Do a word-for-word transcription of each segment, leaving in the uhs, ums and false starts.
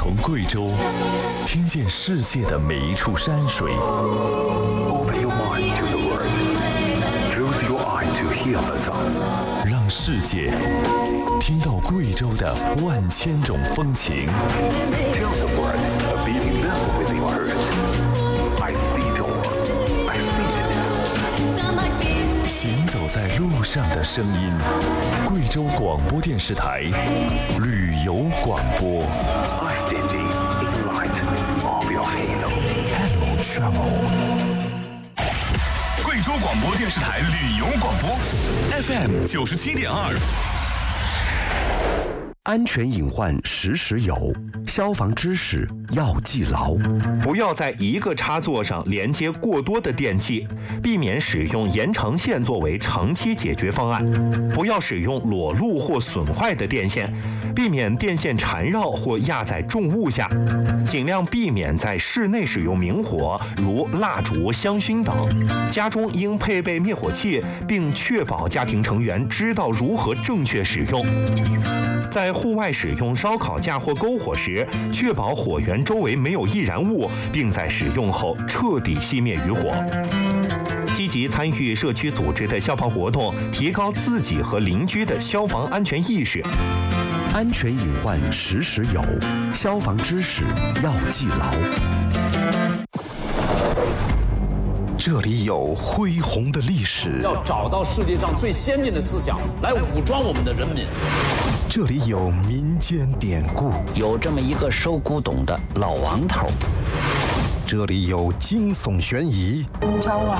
从贵州听见世界的每一处山水。 Open your mind to the world. Close your eye to hear the sound. 让世界听到贵州的万千种风情。 Tell the world a beating level with your heart. I see it all. I feel it. 行走在路上的声音，贵州广播电视台旅游广播。 I standing in light of your halo. Hello Travel。 贵州广播电视台旅游广播 F M 九十七点二。 安全隐患时时有，消防知识要记牢。 不要在一个插座上连接过多的电器，避免使用延长线作为长期解决方案。不要使用裸露或损坏的电线，避免电线缠绕或压在重物下。尽量避免在室内使用明火，如蜡烛、香薰等。家中应配备灭火器，并确保家庭成员知道如何正确使用。在户外使用烧烤架或篝火时，确保火源周围没有易燃物，并在使用后彻底熄灭余火。积极参与社区组织的消防活动，提高自己和邻居的消防安全意识。 安全隐患时时有，消防知识要记牢。这里有恢宏的历史， 要找到世界上最先进的思想来武装我们的人民。 这里有民间典故， 有这么一个收古董的老王头。 这里有惊悚悬疑， 你找我。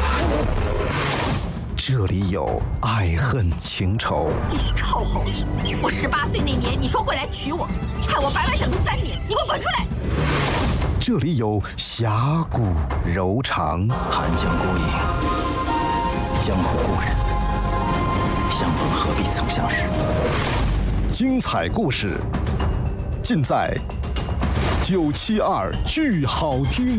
这里有爱恨情仇。 你臭猴子！我十八岁那年你说会来娶我，害我白白等了三年，你给我滚出来！ 这里有侠骨柔肠。 寒江孤影，江湖故人，相逢何必曾相识。 精彩故事尽在九七二剧好听。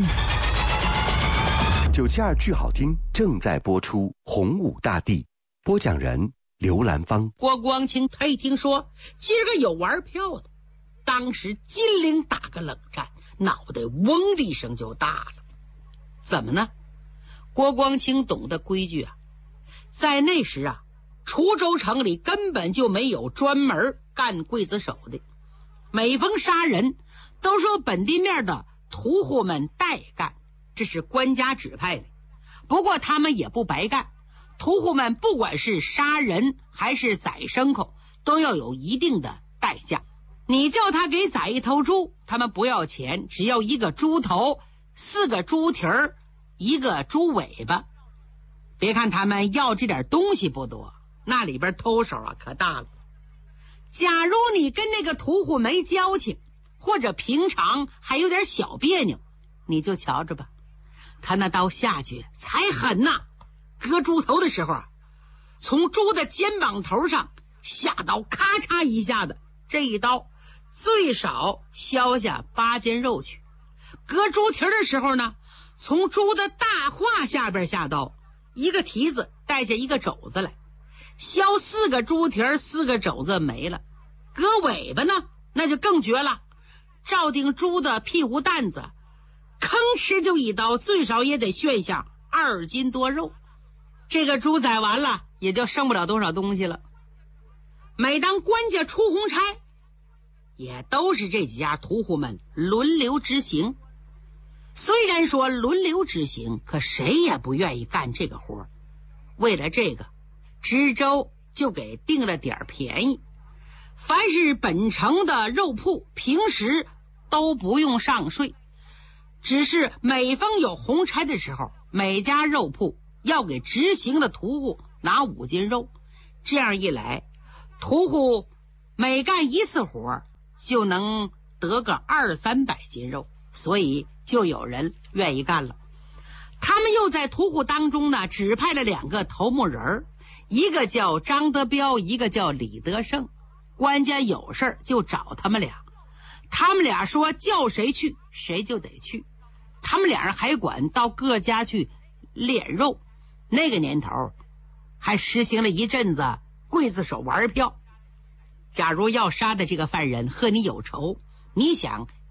九七二剧好听正在播出，洪武大帝，播讲人刘兰芳。 郭光清他一听说今儿个有玩票的，当时金陵打个冷战，脑袋嗡的一声就大了。怎么呢？郭光清懂得规矩啊，在那时啊，滁州城里根本就没有专门干刽子手的，每逢杀人都是由本地面的屠户们代干，这是官家指派的。不过他们也不白干，屠户们不管是杀人还是宰牲口，都要有一定的代价。你叫他给宰一头猪，他们不要钱，只要一个猪头、四个猪蹄儿、一个猪尾巴。别看他们要这点东西不多，那里边偷手啊可大了。假如你跟那个屠户没交情，或者平常还有点小别扭，你就瞧着吧，他那刀下去才狠呐！割猪头的时候啊，从猪的肩膀头上下刀，咔嚓一下子，这一刀最少削下八斤肉去。割猪蹄的时候呢，从猪的大胯下边下刀，一个蹄子带下一个肘子来，削四个猪蹄，四个肘子没了。割尾巴呢，那就更绝了，照定猪的屁股蛋子，吭哧就一刀，最少也得炫下二斤多肉。这个猪宰完了，也就剩不了多少东西了。每当官家出红差，也都是这几家屠户们轮流执行。虽然说轮流执行，可谁也不愿意干这个活。为了这个，知州就给定了点便宜，凡是本城的肉铺平时都不用上税，只是每逢有红差的时候，每家肉铺要给执行的屠户拿五斤肉。这样一来，屠户每干一次活就能得个二三百斤肉，所以就有人愿意干了。他们又在屠户当中呢指派了两个头目人，一个叫张德彪，一个叫李德胜。官家有事就找他们俩，他们俩说叫谁去谁就得去。他们俩人还管到各家去敛肉。那个年头还实行了一阵子刽子手玩票。假如要杀的这个犯人和你有仇，你想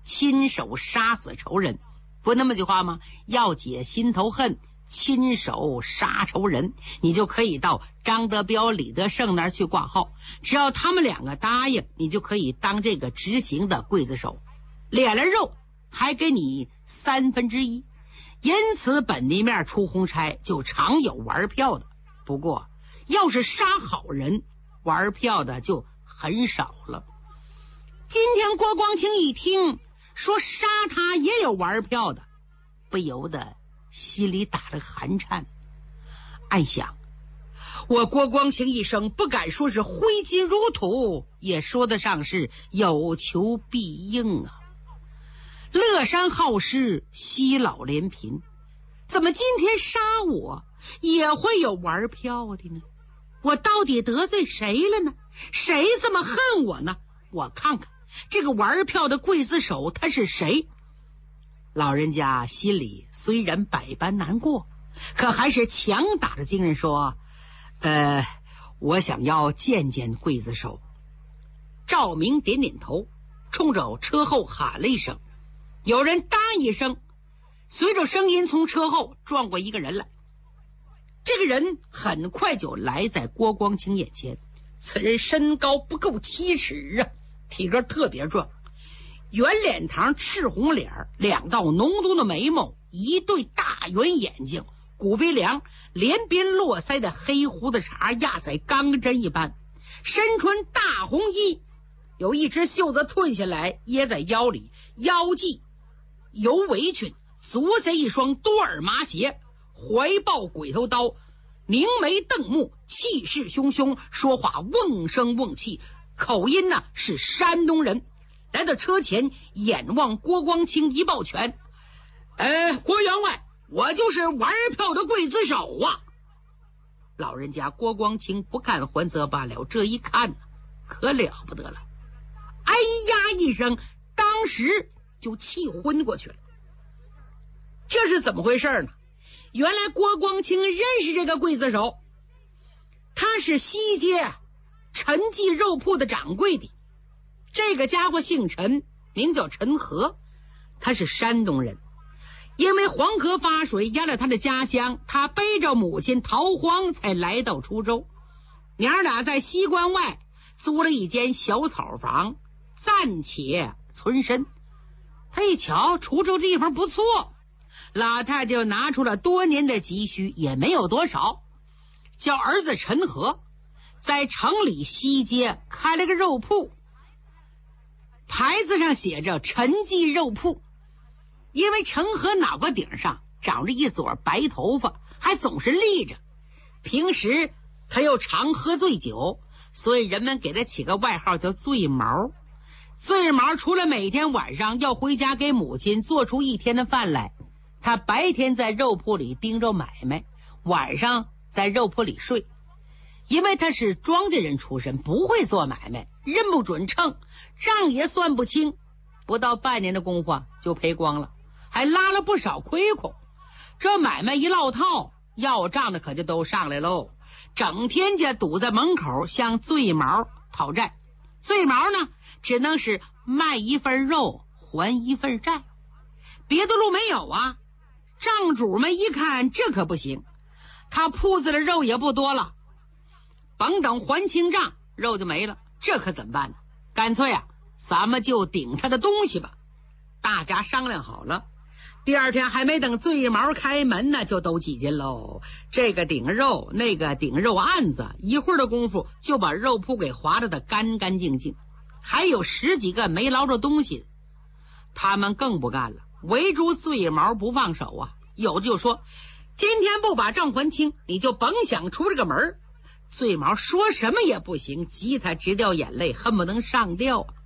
亲手杀死仇人。不那么句话吗？要解心头恨，亲手杀仇人。你就可以到张德彪、李德胜那儿去挂号，只要他们两个答应，你就可以当这个执行的刽子手，敛了肉还给你三分之一。因此本地面出红差就常有玩票的，不过要是杀好人，玩票的就很少了。今天郭光清一听说杀他也有玩票的，不由得心里打了寒颤，暗想我郭光清一生不敢说是挥金如土，也说得上是有求必应啊。乐山好施，惜老怜贫，怎么今天杀我也会有玩票的呢？我到底得罪谁了呢？谁这么恨我呢？我看看这个玩票的刽子手他是谁？老人家心里虽然百般难过，可还是强打着精神说，呃，我想要见见刽子手。赵明点点头，冲着车后喊了一声，有人答一声，随着声音从车后撞过一个人来。这个人很快就来在郭光清眼前，此人身高不够七尺啊，体格特别壮，圆脸膛，赤红脸，两道浓浓的眉毛，一对大圆眼睛，骨鼻梁，连边络腮的黑胡子茬压在钢针一般，身穿大红衣，有一只袖子褪下来掖在腰里，腰系有围裙，足下一双多尔麻鞋，怀抱鬼头刀，凝眉瞪目，气势汹汹，说话瓮声瓮气，口音呢是山东人。来到车前，眼望郭光清一抱拳，呃，郭员外，我就是玩票的刽子手啊。老人家郭光清不看还则罢了，这一看呢，可了不得了，哎呀一声，当时就气昏过去了。这是怎么回事呢？原来郭光清认识这个刽子手，他是西街陈记肉铺的掌柜的。这个家伙姓陈，名叫陈和，他是山东人。因为黄河发水淹了他的家乡，他背着母亲逃荒才来到滁州。娘俩在西关外租了一间小草房，暂且存身。他一瞧滁州地方不错，老太太就拿出了多年的积蓄，也没有多少，叫儿子陈和在城里西街开了个肉铺，牌子上写着陈记肉铺。因为陈和脑瓜顶上长着一撮白头发，还总是立着，平时他又常喝醉酒，所以人们给他起个外号叫醉毛。醉毛除了每天晚上要回家给母亲做出一天的饭来，他白天在肉铺里盯着买卖，晚上在肉铺里睡。因为他是庄稼人出身，不会做买卖，认不准秤，账也算不清，不到半年的功夫就赔光了，还拉了不少亏空。这买卖一落套，要账的可就都上来喽，整天就堵在门口向醉毛讨债。醉毛呢，只能是卖一份肉还一份债，别的路没有啊。账主们一看这可不行，他铺子的肉也不多了，甭等还清账，肉就没了，这可怎么办呢？干脆啊，咱们就顶他的东西吧。大家商量好了，第二天还没等醉毛开门呢，就都挤进喽。这个顶肉，那个顶肉案子，一会儿的功夫就把肉铺给划得的干干净净。还有十几个没捞着东西，他们更不干了，围住醉毛不放手啊。有的就说，今天不把账还清，你就甭想出这个门。醉毛说什么也不行，急他直掉眼泪，恨不能上吊啊。